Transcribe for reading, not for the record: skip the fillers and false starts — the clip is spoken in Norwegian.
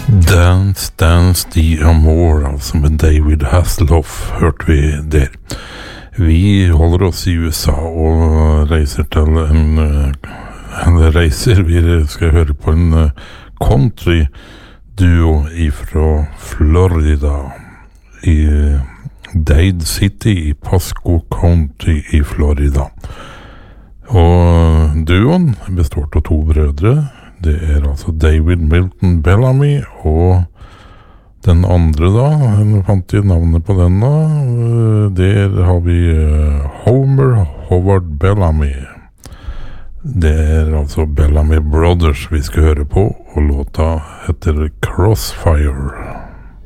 Dance, Dance the Amour, altså med David Hasselhoff, hørte vi der. Vi holder oss i USA og reiser til vi skal høre på en country duo ifra Florida, i Dade City i Pasco County i Florida. Og duoen består av 2 brødre. Det altså David Milton Bellamy, og den andre da, jeg fant jo navnet på den da, der har vi Homer Howard Bellamy. Det altså Bellamy Brothers vi skal høre på, og låta heter Crossfire.